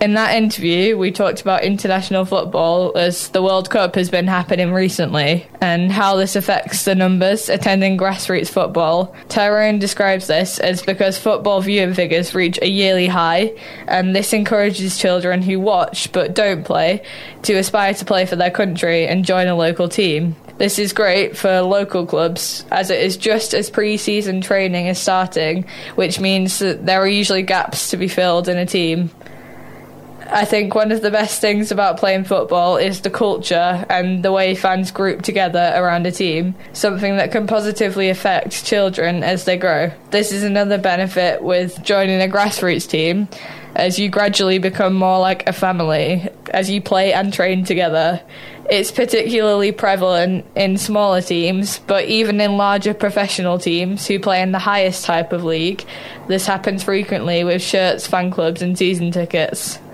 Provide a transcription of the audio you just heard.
In that interview, we talked about international football as the World Cup has been happening recently and how this affects the numbers attending grassroots football. Tyrone describes this as because football viewing figures reach a yearly high, and this encourages children who watch but don't play to aspire to play for their country and join a local team. This is great for local clubs as it is just as pre-season training is starting, which means that there are usually gaps to be filled in a team. I think one of the best things about playing football is the culture and the way fans group together around a team, something that can positively affect children as they grow. This is another benefit with joining a grassroots team, as you gradually become more like a family as you play and train together. It's particularly prevalent in smaller teams, but even in larger professional teams who play in the highest type of league, this happens frequently with shirts, fan clubs and season tickets.